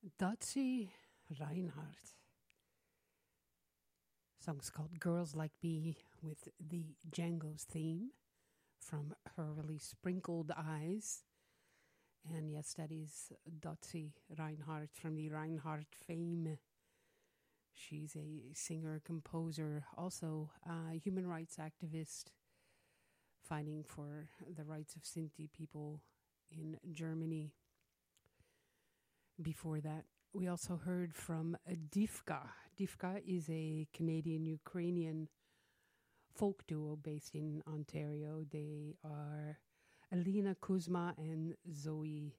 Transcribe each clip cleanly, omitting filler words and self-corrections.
Dotsie Reinhardt. Song's called Girls Like Me with the Django's theme from her release Sprinkled Eyes. And yes, that is Dotsie Reinhardt from the Reinhardt fame. She's a singer, composer, also a human rights activist fighting for the rights of Sinti people in Germany. Before that, we also heard from Divka. Divka is a Canadian-Ukrainian folk duo based in Ontario. They are Alina Kuzma and Zoe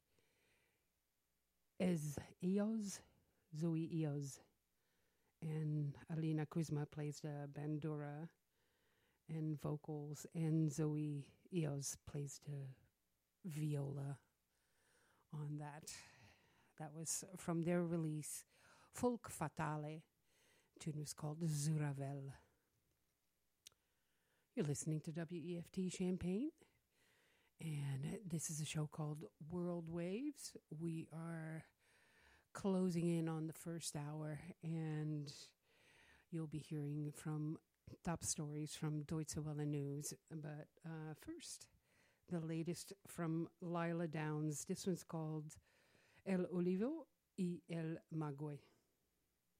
Eoz. Zoe Eoz. And Alina Kuzma plays the bandura and vocals, and Zoe Eoz plays the viola on that. That was from their release, Folk Fatale. The tune was called Zuravel. You're listening to WEFT Champaign, and this is a show called World Waves. We are closing in on the first hour, and you'll be hearing from top stories from Deutsche Welle News. But first, the latest from Lila Downs. This one's called El Olivo y el Maguey.